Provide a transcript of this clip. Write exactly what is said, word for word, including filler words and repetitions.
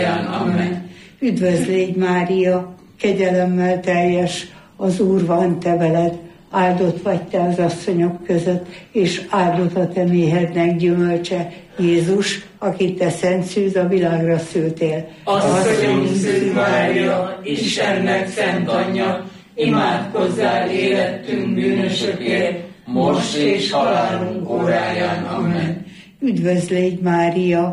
óráján. Amen. Üdvözl légy, Mária, kegyelemmel teljes, az Úr van te veled, áldott vagy te az asszonyok között, és áldott a te méhednek gyümölcse, Jézus, akit te szent szűz a világra szültél. Asszonyunk Szűz Mária, Istennek szent anyja, imádkozzál életünk bűnösökért, most és halálunk óráján. Amen. Üdvözl légy, Mária,